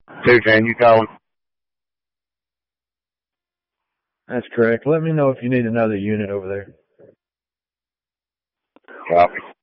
210, you calling? That's correct. Let me know if you need another unit over there. Copy.